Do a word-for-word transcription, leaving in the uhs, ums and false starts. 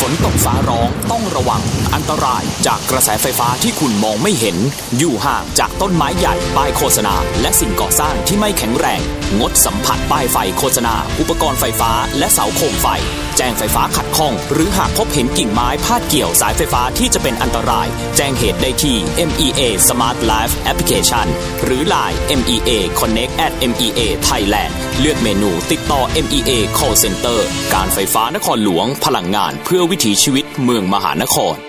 นตกฟ้าร้องต้องระวังอันตรายจากกระแสไฟฟ้าที่คุณมองไม่เห็นอยู่ห่างจากต้นไม้ใหญ่ป้ายโฆษณาและสิ่งก่อสร้างที่ไม่แข็งแรงงดสัมผัสป้ายไฟโฆษณาอุปกรณ์ไฟฟ้าและเสาโคมไฟแจ้งไฟฟ้าขัดข้องหรือหากพบเห็นกิ่งไม้พาดเกี่ยวสายไฟฟ้าที่จะเป็นอันตรายแจ้งเหตุได้ที่ เอ็ม อี เอ Smart Life Application หรือ ไลน์ เอ็ม อี เอ Connect at เอ็ม อี เอ Thailand เลือกเมนูติดต่อ เอ็ม อี เอ Call Center การไฟฟ้านครหลวงพลังงานเพื่อวิถีชีวิตเมืองมหานคร